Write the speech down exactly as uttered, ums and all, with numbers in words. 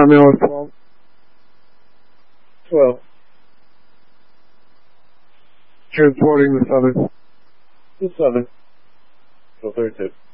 Mount Mail is twelve. twelve. Transporting the Southern. The Southern. So thirty-two.